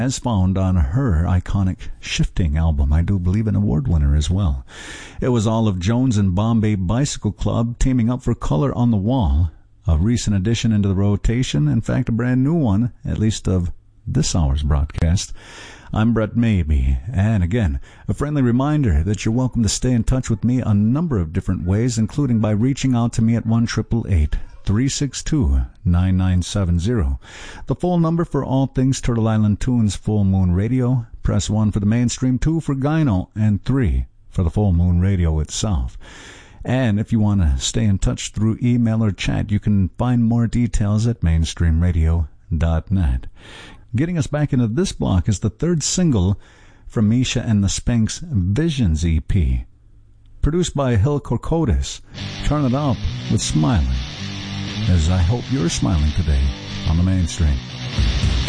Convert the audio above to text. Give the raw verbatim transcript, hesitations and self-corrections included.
as found on her iconic Shifting album. I do believe an award winner as well. It was Olive Jones and Bombay Bicycle Club teaming up for Color on the Wall, a recent addition into the rotation, in fact a brand new one, at least of this hour's broadcast. I'm Brett Maybe, and again, a friendly reminder that you're welcome to stay in touch with me a number of different ways, including by reaching out to me at one eight eight eight, three six two, nine nine seven zero. The full number for all things Turtle Island Tunes Full Moon Radio. Press one for the mainstream, two for Gyno, and three for the Full Moon Radio itself. And if you want to stay in touch through email or chat, you can find more details at mainstream radio dot net. Getting us back into this block is the third single from Misha and the Spanks Visions E P. Produced by Hill Corcotis. Turn it up with Smiling, as I hope you're smiling today on the mainstream.